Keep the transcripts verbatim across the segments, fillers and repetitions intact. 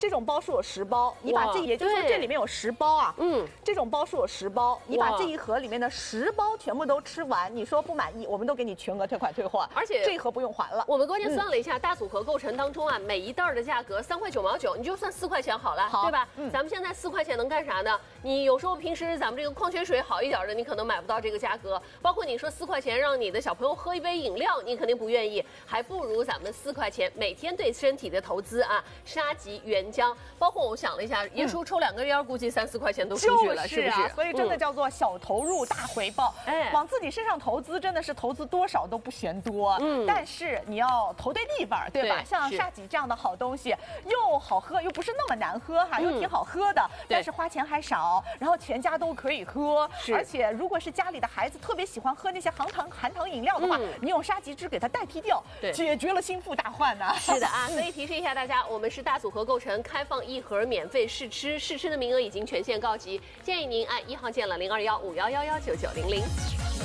这种包数有十包，你把这也就是说这里面有十包啊，嗯，这种包数有十包，你把这一盒里面的十包全部都吃完，你说不满意，我们都给你全额退款退货， 而且这一盒不用还了。 我们关键算了一下，大组合构成当中啊，每一袋的价格三块九毛九，你就算四块钱好了，对吧？嗯，咱们现在四块钱能干啥呢？你有时候平时咱们这个矿泉水好一点的，你可能买不到这个价格，包括你说四块钱让你的小朋友喝一杯饮料，你肯定不愿意，还不如咱们四块钱每天对身体的投资啊，沙棘原浆，包括我想了一下，爷叔抽两根烟，估计三四块钱都出去了，是不是？ 所以真的叫做小投入大回报。哎，往自己身上投资真的是投资多少都不嫌多。嗯，但是你要投对地方，对吧？像沙棘这样的好东西，又好喝，又不是那么难喝哈，又挺好喝的，但是花钱还少，然后全家都可以喝。而且如果是家里的孩子特别喜欢喝那些含糖含糖饮料的话，你用沙棘汁给它代替掉，解决了心腹大患呢。 是的啊，所以提示一下大家，我们是大组合构成，开放一盒免费试吃，试吃的名额已经全线告急，建议您按一号键了零二幺五幺幺幺九九零零。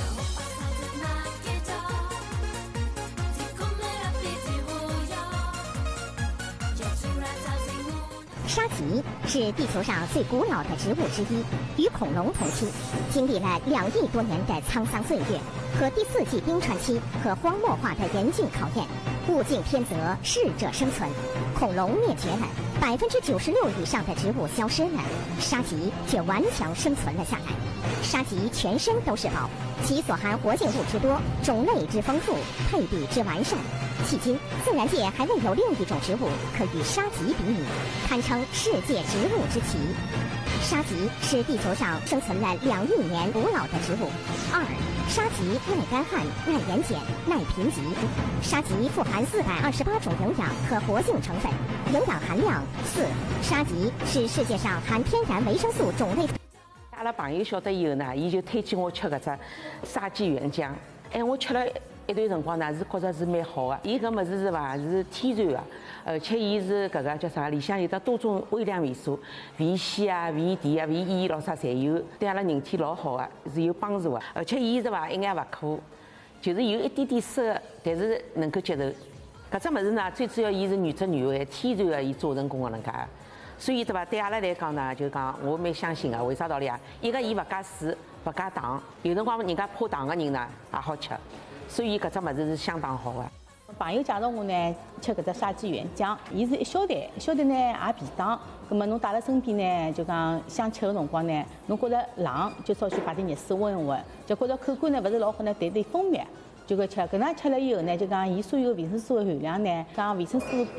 沙棘是地球上最古老的植物之一，与恐龙同期，经历了两亿多年的沧桑岁月和第四纪冰川期和荒漠化的严峻考验。物竞天择，适者生存，恐龙灭绝了，百分之九十六以上的植物消失了，沙棘却顽强生存了下来。沙棘全身都是宝，其所含活性物之多，种类之丰富，配比之完善。迄今，自然界还未有另一种植物可与沙棘比拟，堪称世界植物之旗。沙棘是地球上生存了两亿年古老的植物。二，沙棘耐干旱、耐盐碱、耐贫瘠。沙棘富含四百二十八种营养和活性成分，营养含量四。沙棘是世界上含天然维生素种类。 阿拉朋友晓得以后呢，伊就推荐我吃搿只沙棘原浆。哎，我吃了一段辰光呢，是觉着是蛮好的。伊搿物事是伐，是天然的，而且伊是搿个叫啥，里向有得多种微量元素，维硒啊、维 D 啊、维 E 咾啥侪有，对阿拉人体老好的，是有帮助的。而且伊是伐，一眼勿苦，就是有一点点涩，但是能够接受。搿只物事呢，最主要伊是原汁原味，天然的伊做成功搿能介。所以对伐？对阿拉来讲呢，就讲我蛮相信个。为啥道理啊？一个伊勿加水，勿加糖，有辰光人家怕糖个人呢也好吃。所以搿只物事是相当好的。 朋友介绍我呢吃搿只沙棘原浆，伊是一小袋，一小袋呢也便当。葛末侬带辣身边呢，就讲想吃个辰光呢，侬觉着冷就稍许摆点热水温一温，就觉着口感呢勿是老好呢，带点蜂蜜。就搿吃，搿能吃了以后呢，就讲伊所有维生素的含量呢，讲维生素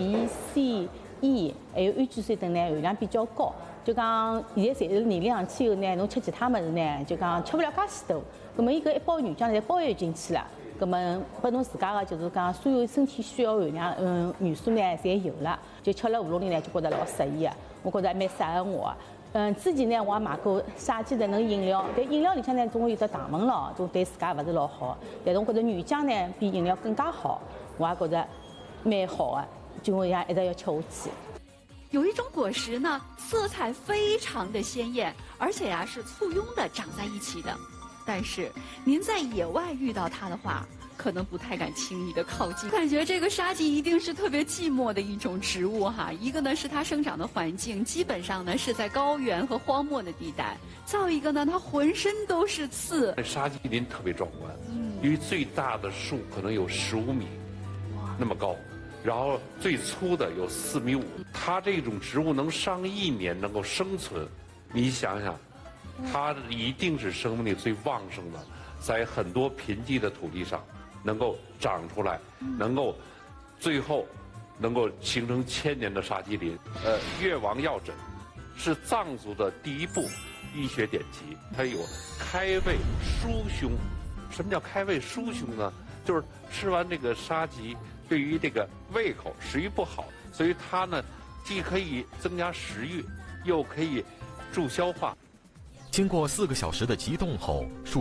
B、C、E 还有氨基酸等呢含量比较高。就讲现在侪是年龄上去以后呢，侬吃其他物事呢，就讲吃不了介许多。葛末伊搿一包原浆侪包含进去了。葛么，拨侬自家个就是讲，所有身体需要含量，嗯，元素呢，侪有了，就吃了喉咙里呢，就觉得老适意个，我觉得还蛮适合我个。嗯，之前呢，我也买过沙棘的那个饮料，但饮料里向呢，总会有得糖分咯，总对自家勿是老好。但是我觉得原浆呢，比饮料更加好，我也觉得蛮好个，就我样一直要吃下去。 有一种果实呢，色彩非常的鲜艳，而且呀、啊、是簇拥的长在一起的。但是您在野外遇到它的话，可能不太敢轻易的靠近。感觉这个沙棘一定是特别寂寞的一种植物哈。一个呢是它生长的环境基本上呢是在高原和荒漠的地带，再有一个呢它浑身都是刺。 沙棘林特别壮观，嗯，因为最大的树可能有十五米那么高，然后最粗的有四米五。它这种植物能上亿年能够生存，你想想。它一定是生命力最旺盛的，在很多贫瘠的土地上能够长出来，能够最后能够形成千年的沙棘林。呃，越王药诊是藏族的第一部医学典籍，它有开胃舒胸。什么叫开胃舒胸呢？就是吃完这个沙棘，对于这个胃口食欲不好，所以它呢既可以增加食欲，又可以助消化。 经过四个小时的急冻后，